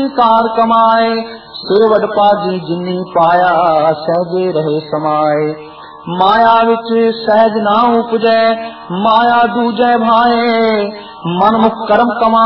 ਕਾਰ ਕਮਾਏ। ਸਿਰ ਵਡ ਪਾਜੀ ਜਿਨੀ ਪਾਇਆ, ਸਹਿਜੇ ਰਹੇ ਸਮਾਏ। ਮਾਇਆ ਵਿੱਚ ਸਹਿਜ ਨਾ ਉਪਜੈ, ਮਾਇਆ ਦੂਜੈ ਭਾਏ। ਮਨ ਮੁਖ ਕਰਮ ਕਮਾ